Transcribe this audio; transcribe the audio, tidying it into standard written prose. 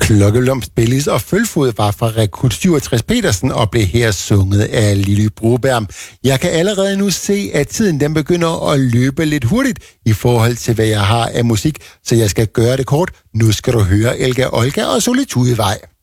Klokkelomst, Bellis og Følfod var fra Rekrut 67 Petersen og blev her sunget af Lily Broberg. Jeg kan allerede nu se, at tiden den begynder at løbe lidt hurtigt i forhold til, hvad jeg har af musik, så jeg skal gøre det kort. Nu skal du høre Elga Olga og Solitudevej.